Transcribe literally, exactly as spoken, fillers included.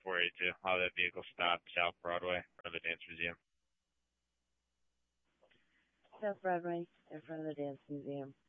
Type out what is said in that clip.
four eighty-two. How that vehicle stopped South Broadway in front of the Dance Museum. South Broadway, in front of the Dance Museum.